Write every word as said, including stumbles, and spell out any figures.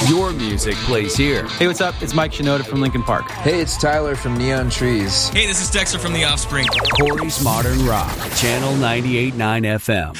Your music plays here. Hey, what's up? It's Mike Shinoda from Linkin Park. Hey, it's Tyler from Neon Trees. Hey, this is Dexter from The Offspring. Corey's Modern Rock, Channel ninety-eight point nine F M.